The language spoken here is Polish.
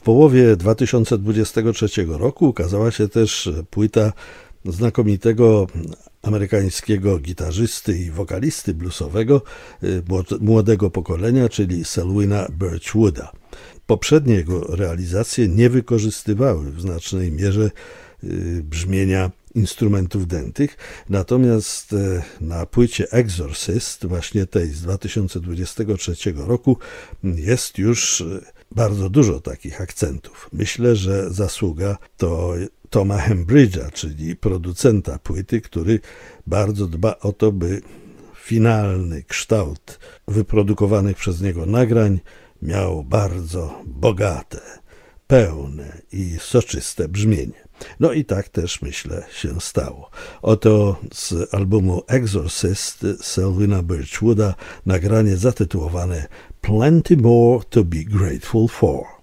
połowie 2023 roku ukazała się też płyta znakomitego amerykańskiego gitarzysty i wokalisty bluesowego młodego pokolenia, czyli Selwyna Birchwooda. Poprzednie jego realizacje nie wykorzystywały w znacznej mierze brzmienia instrumentów dętych, natomiast na płycie Exorcist, właśnie tej z 2023 roku, jest już bardzo dużo takich akcentów. Myślę, że zasługa to Toma Hembridge'a, czyli producenta płyty, który bardzo dba o to, by finalny kształt wyprodukowanych przez niego nagrań miał bardzo bogate, pełne i soczyste brzmienie. No i tak też, myślę, się stało. Oto z albumu Exorcist Selwyna Birchwooda nagranie zatytułowane Plenty More to Be Grateful For.